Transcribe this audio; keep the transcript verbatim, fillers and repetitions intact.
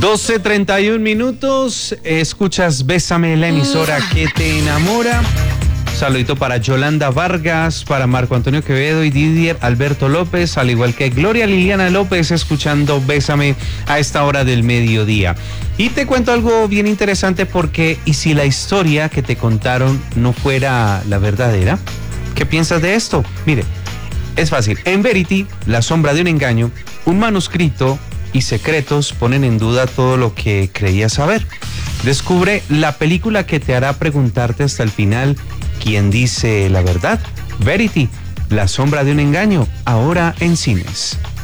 doce treinta y un minutos, escuchas Bésame, la emisora que te enamora. Saludito para Yolanda Vargas, para Marco Antonio Quevedo y Didier Alberto López, al igual que Gloria Liliana López, escuchando Bésame a esta hora del mediodía. Y te cuento algo bien interesante porque, ¿y si la historia que te contaron no fuera la verdadera? ¿Qué piensas de esto? Mire, es fácil. En Verity, La sombra de un engaño, un manuscrito y secretos ponen en duda todo lo que creías saber. Descubre la película que te hará preguntarte hasta el final quién dice la verdad. Verity, La sombra de un engaño, ahora en cines.